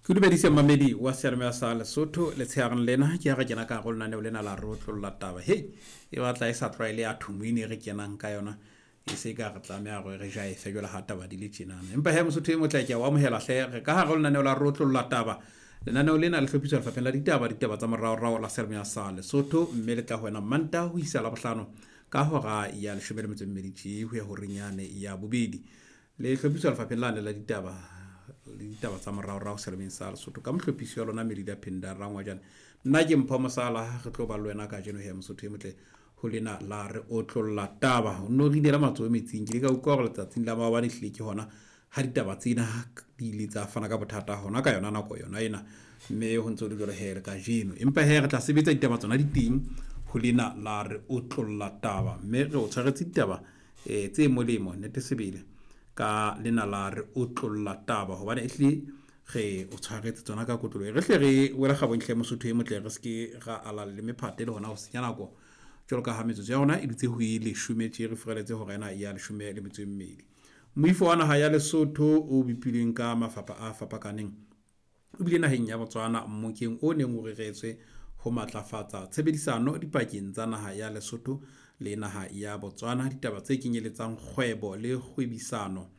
Ke dumedise mamedi wa Serame sa Lesotho le tshegang lena ke ga kena ka go lena ne lena la rotlolla taba hey e batla e sa tlwaele ya thumine re kenang ka yona e se ka re tlamea go re ja e fejola ha taba di le tjenana empa he mosotho e motleke wa mohela hle re ka ha go lena ne la rotlolla taba lena ne lena le hlophiswa lefapeng la ditaba tsa morao la Serame sa Lesotho mme le tla hoena manta ho isa la bohlano ka hora ya 12 ho ya ho rinyane ya bobedi le hlophiswa lefapeng la ditaba tsa morao Selemeng sa Lesotho ka mohlopisi wa lona Medida Phinda Rangwa jana nna ke mpho mosala re tlo ba le wena ka jeno he mosotho e motle ho lena la re o tlolla taba o no rile la matso metsing ke ka ukwa go letsatsing la maobane hle ke hona ha ditaba tsena di ile tsa fana ka bothata hona ka yona nako yona ena mme ho ntse o le hele ka jeno empa he re tla sebetsa ditaba tsona di teng ho lena la re o tlolla taba mme re o tshwaretse ditaba tse molemo nete sebele ka lena la re o tlolla taba hobane ehle ge o tshwaretse tsona ka kotlo re hle re wela ga bonhle mosotho e motle re ske ga ala le mephate le hona o senya nako jalo ka ha metsotso ya hona e ditse ho ile shumetse re freletse ho rena ya le shume le metso e mmedi moifo wa naha ya Lesotho o bipilweng ka mafapa a fapakaneng o bile naheng ya Botswana mmokeng o neng o reretswe ho matlafatsa tshebedisano dipakeng tsa naha ya Lesotho le naha ya Botswana ditaba tse kenyeletsang kgwebo le kgwebisano